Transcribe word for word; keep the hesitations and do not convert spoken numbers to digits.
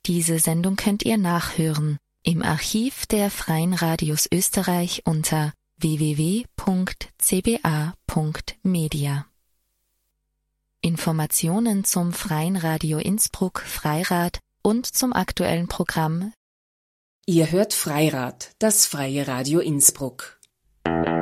Diese Sendung könnt ihr nachhören im Archiv der Freien Radios Österreich unter w w w punkt c b a punkt media. Informationen zum Freien Radio Innsbruck Freirad und zum aktuellen Programm. Ihr hört Freirad, das Freie Radio Innsbruck.